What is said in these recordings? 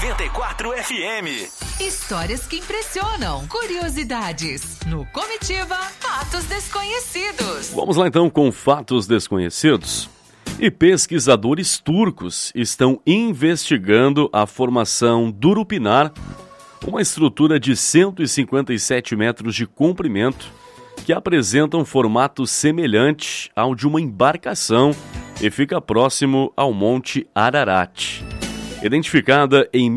94 FM. Histórias que impressionam, curiosidades. No Comitiva, fatos desconhecidos. Vamos lá então com fatos desconhecidos. E pesquisadores turcos estão investigando a formação do Urupinar, uma estrutura de 157 metros de comprimento que apresenta um formato semelhante ao de uma embarcação e fica próximo ao Monte Ararat. Identificada em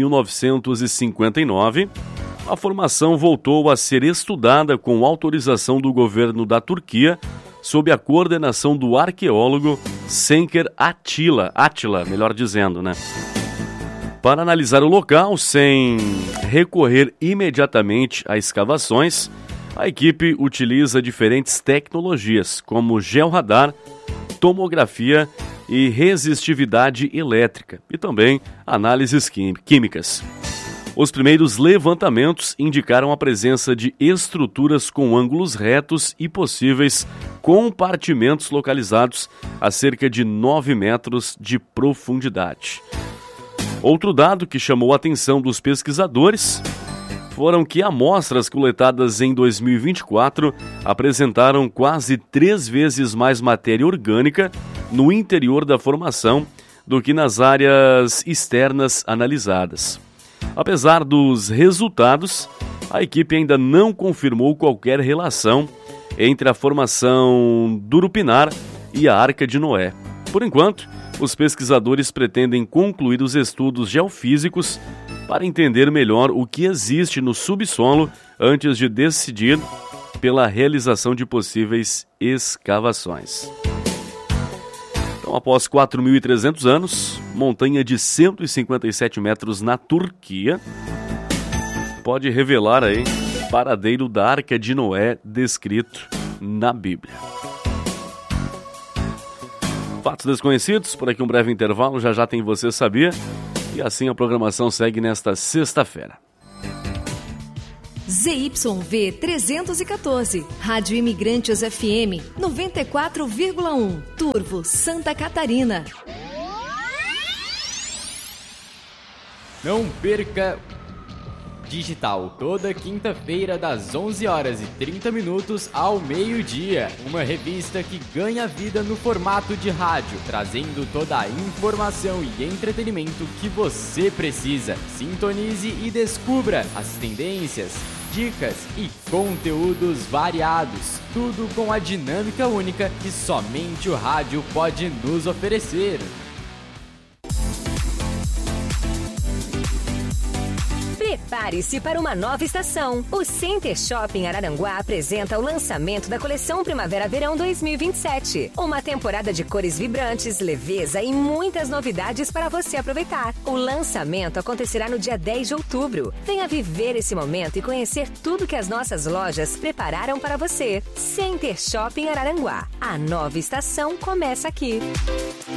1959, a formação voltou a ser estudada com autorização do governo da Turquia, sob a coordenação do arqueólogo Senker Atilla, melhor dizendo, né? Para analisar o local sem recorrer imediatamente a escavações, a equipe utiliza diferentes tecnologias, como georradar, tomografia e resistividade elétrica, e também análises químicas. Os primeiros levantamentos indicaram a presença de estruturas com ângulos retos e possíveis compartimentos localizados a cerca de 9 metros de profundidade. Outro dado que chamou a atenção dos pesquisadores foram que amostras coletadas em 2024 apresentaram quase 3 vezes mais matéria orgânica no interior da formação do que nas áreas externas analisadas. Apesar dos resultados, a equipe ainda não confirmou qualquer relação entre a formação do Urupinar e a Arca de Noé. Por enquanto, os pesquisadores pretendem concluir os estudos geofísicos para entender melhor o que existe no subsolo antes de decidir pela realização de possíveis escavações. Então, após 4.300 anos, montanha de 157 metros na Turquia pode revelar aí o paradeiro da Arca de Noé descrito na Bíblia. Fatos desconhecidos, por aqui um breve intervalo, já tem Você Sabia? E assim a programação segue nesta sexta-feira. ZYV 314, Rádio Imigrantes FM 94,1, Turvo, Santa Catarina. Não perca Digital, toda quinta-feira das 11h30 ao meio-dia. Uma revista que ganha vida no formato de rádio, trazendo toda a informação e entretenimento que você precisa. Sintonize e descubra as tendências, dicas e conteúdos variados. Tudo com a dinâmica única que somente o rádio pode nos oferecer. Prepare-se para uma nova estação. O Center Shopping Araranguá apresenta o lançamento da coleção Primavera-Verão 2027. Uma temporada de cores vibrantes, leveza e muitas novidades para você aproveitar. O lançamento acontecerá no dia 10 de outubro. Venha viver esse momento e conhecer tudo que as nossas lojas prepararam para você. Center Shopping Araranguá. A nova estação começa aqui.